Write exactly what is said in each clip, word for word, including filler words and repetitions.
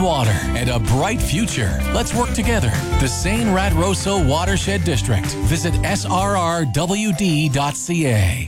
water and a bright future. Let's work together. The San Radroso Watershed District. Visit S R R W D dot C A.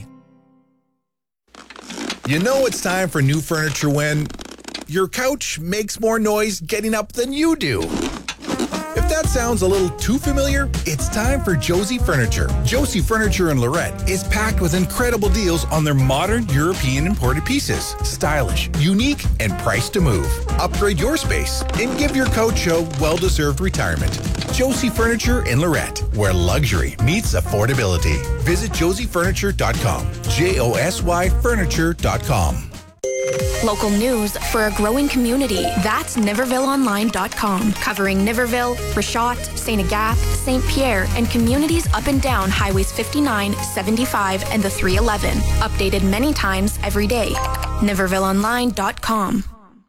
You know it's time for new furniture when your couch makes more noise getting up than you do. If that sounds a little too familiar, it's time for Josie Furniture. Josie Furniture in Lorette is packed with incredible deals on their modern European imported pieces. Stylish, unique, and priced to move. Upgrade your space and give your couch a well-deserved retirement. Josie Furniture in Lorette, where luxury meets affordability. Visit josie furniture dot com. J O S Y furniture dot com. Local news for a growing community. That's niverville online dot com. Covering Niverville, Rashot, Saint Agathe, Saint Pierre, and communities up and down highways fifty-nine, seventy-five, and the three eleven. Updated many times every day. niverville online dot com.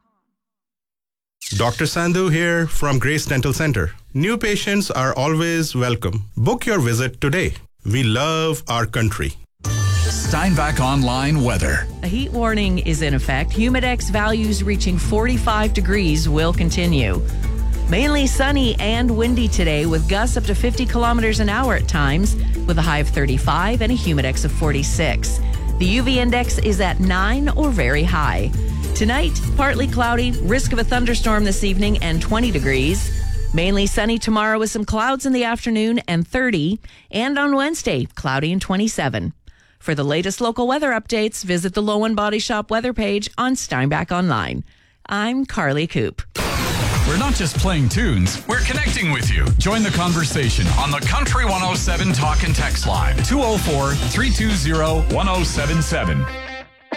Doctor Sandhu here from Grace Dental Center. New patients are always welcome. Book your visit today. We love our country. Steinbach Online weather. A heat warning is in effect. Humidex values reaching forty-five degrees will continue. Mainly sunny and windy today with gusts up to fifty kilometers an hour at times with a high of thirty-five and a humidex of forty-six. The U V index is at nine or very high. Tonight, partly cloudy, risk of a thunderstorm this evening and twenty degrees. Mainly sunny tomorrow with some clouds in the afternoon and thirty. And on Wednesday, cloudy and twenty-seven. For the latest local weather updates, visit the Lowen Body Shop weather page on Steinbach Online. I'm Carly Coop. We're not just playing tunes, we're connecting with you. Join the conversation on the Country one oh seven Talk and Text line, two oh four, three two zero, one oh seven seven.